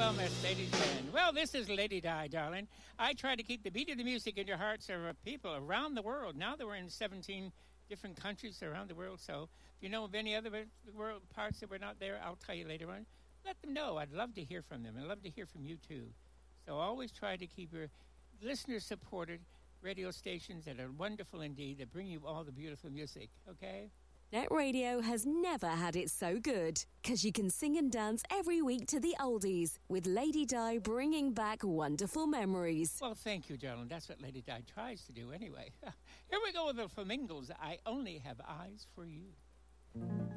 Mercedes Benz. Well, this is Lady Di, darling. I try to keep the beat of the music in your hearts of people around the world. Now that we're in 17 different countries around the world, so if you know of any other world parts that we're not there, I'll tell you later on. Let them know. I'd love to hear from them. I'd love to hear from you, too. So always try to keep your listener-supported radio stations that are wonderful indeed, that bring you all the beautiful music, okay? Net Radio has never had it so good, because you can sing and dance every week to the oldies, with Lady Di bringing back wonderful memories. Well, thank you, darling. That's what Lady Di tries to do anyway. Here we go with the Flamingos. I Only Have Eyes for You.